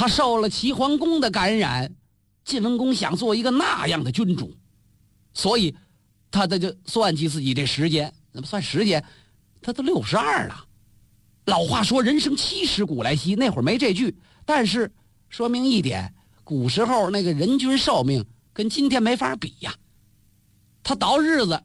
他受了齐桓公的感染，晋文公想做一个那样的君主，所以他就算计自己这时间，怎么算时间？他都62了。老话说人生70古来稀，那会儿没这句，但是说明一点，古时候那个人均寿命跟今天没法比呀。他倒日子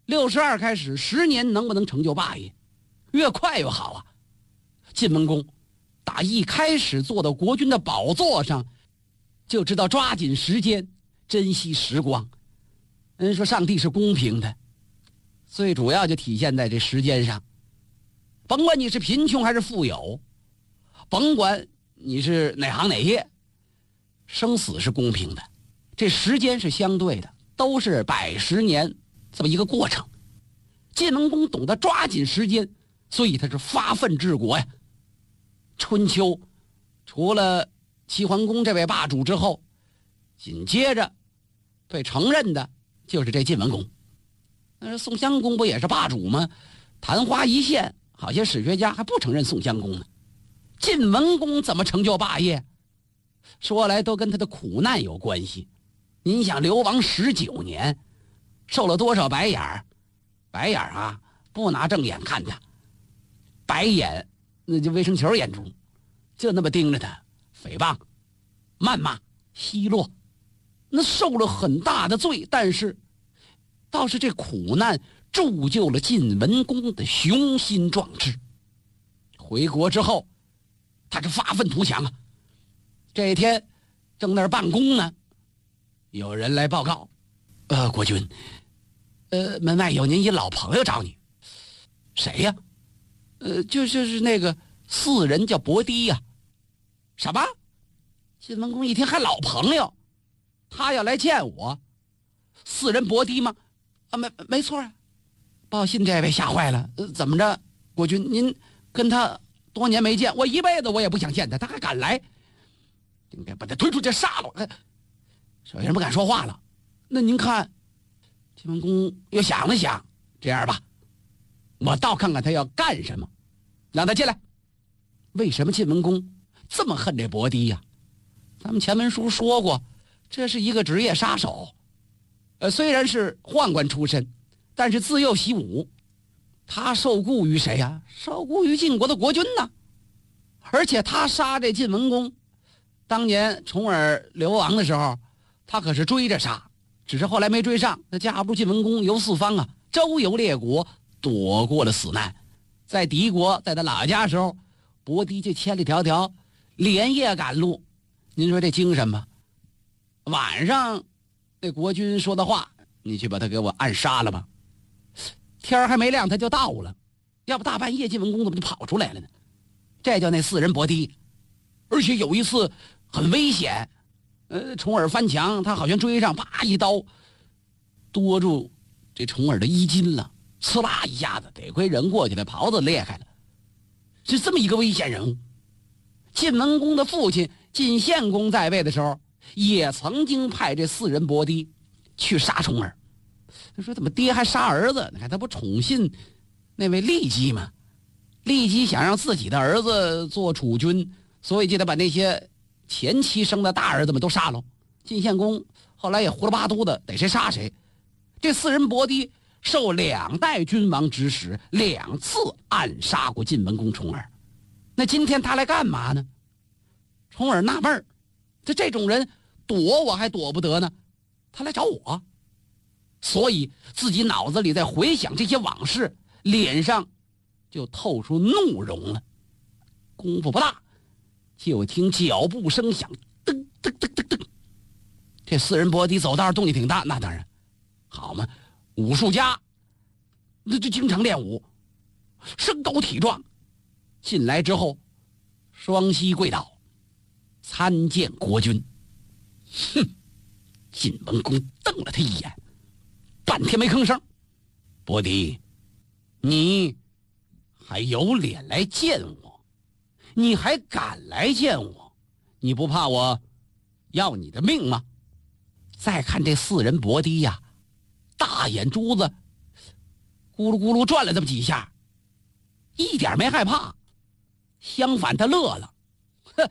62开始10年能不能成就霸业，越快越好啊。晋文公打一开始坐到国君的宝座上，就知道抓紧时间，珍惜时光。人说上帝是公平的，最主要就体现在这时间上。甭管你是贫穷还是富有，甭管你是哪行哪业，生死是公平的，这时间是相对的，都是110年这么一个过程。晋文公懂得抓紧时间，所以他是发愤治国呀。春秋除了齐桓公这位霸主之后，紧接着被承认的就是这晋文公。那宋襄公不也是霸主吗？昙花一现，好些史学家还不承认宋襄公呢。晋文公怎么成就霸业？说来都跟他的苦难有关系。您想流亡19年，受了多少白眼儿？白眼儿啊，不拿正眼看他，白眼那就卫生球眼珠，就那么盯着他，诽谤、谩骂、奚落，那受了很大的罪，但是倒是这苦难铸就了晋文公的雄心壮志。回国之后，他是发愤图强啊。这一天正那儿办公呢，有人来报告，国君，门外有您一老朋友找你。谁呀？就是那个4人叫伯堤呀。什么？晋文公一听还老朋友，他要来见我。4人伯堤吗？啊，没错啊。报信这位吓坏了，怎么着？国君，您跟他多年没见，我一辈子我也不想见他，他还敢来，应该把他推出去杀了。小人不敢说话了。那您看，晋文公又想了想，这样吧，我倒看看他要干什么，让他进来。为什么晋文公这么恨这伯堤呀？咱们前文书说过，这是一个职业杀手。虽然是宦官出身，但是自幼习武，他受雇于谁呀？受雇于晋国的国君呢。而且他杀这晋文公，当年重耳流亡的时候，他可是追着杀，只是后来没追上。那架不住晋文公游四方啊，周游列国，躲过了死难。在敌国，在他老家的时候，伯堤就千里迢迢连夜赶路，您说这精神吧？晚上那国君说的话，你去把他给我暗杀了吧。天还没亮他就到了，要不大半夜晋文公怎么就跑出来了呢？这叫那4人伯堤。而且有一次很危险，重耳翻墙，他好像追上，啪一刀夺住这重耳的衣襟了，呲啦一下子，得亏人过去了，袍子裂开了，是这么一个危险人物。晋文公的父亲晋献公在位的时候，也曾经派这4人伯堤去杀重耳。他说怎么爹还杀儿子？你看他不宠信那位骊姬吗？骊姬想让自己的儿子做储君，所以就得把那些前妻生的大儿子们都杀了。晋献公后来也胡了八嘟的，逮谁杀谁。这4人伯堤受2代君王指使，2次暗杀过晋文公重耳。那今天他来干嘛呢？重耳纳闷儿，这种人躲我还躲不得呢，他来找我。所以自己脑子里在回想这些往事，脸上就透出怒容了。功夫不大，就听脚步声响，噔噔噔噔噔。这4人伯堤走道动静挺大，那当然好嘛，武术家那就经常练武，身高体壮。进来之后双膝跪倒，参见国君。哼！晋文公瞪了他一眼，半天没吭声。伯堤，你还有脸来见我？你还敢来见我？你不怕我要你的命吗？再看这4人伯堤呀，大眼珠子咕噜咕噜转了这么几下，一点没害怕，相反他乐了。